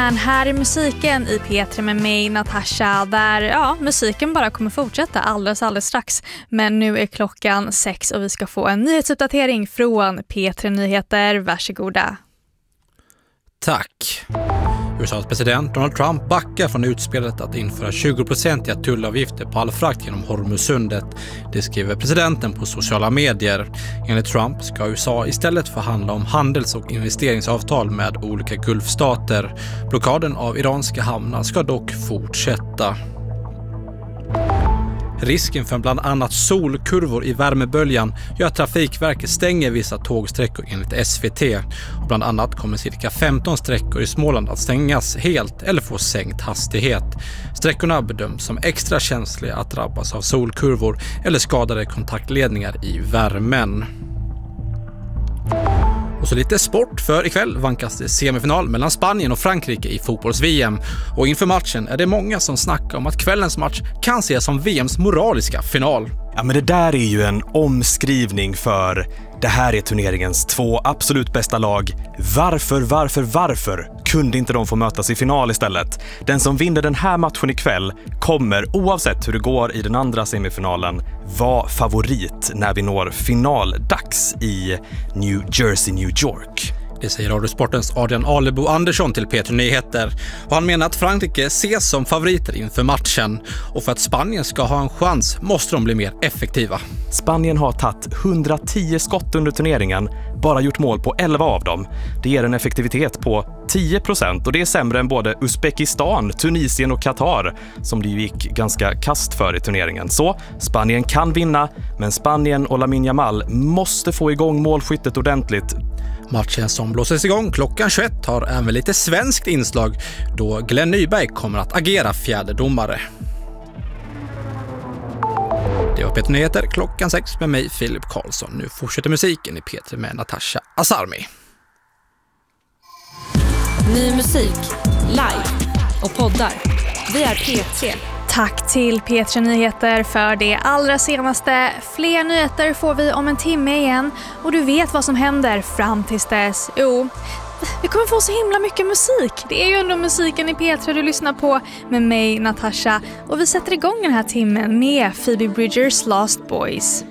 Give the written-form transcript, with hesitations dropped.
veckan. Här är musiken i P3 med mig, Natasha, där musiken bara kommer fortsätta alldeles strax. Men nu är klockan 6 och vi ska få en nyhetsuppdatering från P3 Nyheter. Varsågoda. Tack. USAs president Donald Trump backar från utspelet att införa 20% tullavgifter på all frakt genom Hormuzsundet. Det skriver presidenten på sociala medier. Enligt Trump ska USA istället förhandla om handels- och investeringsavtal med olika gulfstater. Blockaden av iranska hamnar ska dock fortsätta. Risken för bland annat solkurvor i värmeböljan gör att Trafikverket stänger vissa tågsträckor enligt SVT. Och bland annat kommer cirka 15 sträckor i Småland att stängas helt eller få sänkt hastighet. Sträckorna bedöms som extra känsliga att drabbas av solkurvor eller skadade kontaktledningar i värmen. Och så lite sport, för ikväll vankas det semifinal mellan Spanien och Frankrike i fotbolls-VM. Och inför matchen är det många som snackar om att kvällens match kan ses som VMs moraliska final. Ja, men det där är ju en omskrivning för det här är turneringens 2 absolut bästa lag. Varför kunde inte de få mötas i final istället? Den som vinner den här matchen ikväll kommer, oavsett hur det går i den andra semifinalen, vara favorit när vi når finaldags i New Jersey, New York. Det säger Radiosportens Adrian Alebo Andersson till P3 Nyheter. Och han menar att Frankrike ses som favoriter inför matchen. Och för att Spanien ska ha en chans måste de bli mer effektiva. Spanien har tagit 110 skott under turneringen, bara gjort mål på 11 av dem. Det ger en effektivitet på 10% och det är sämre än både Uzbekistan, Tunisien och Qatar som det gick ganska kast för i turneringen. Så Spanien kan vinna, men Spanien och Lamine Yamal måste få igång målskyttet ordentligt. Matchen som blåses igång klockan 21 har även lite svenskt inslag då Glenn Nyberg kommer att agera fjärde domare. Det var P3 Nyheter klockan 6 med mig, Filip Karlsson. Nu fortsätter musiken i P3 med Natasha Asarmi. Ny musik, live och poddar. Vi är P3. Tack till P3 Nyheter för det allra senaste. Fler nyheter får vi om en timme igen. Och du vet vad som händer fram tills dess. Jo, vi kommer få så himla mycket musik. Det är ju ändå musiken i P3 du lyssnar på med mig, Natasha. Och vi sätter igång den här timmen med Phoebe Bridgers Lost Boys.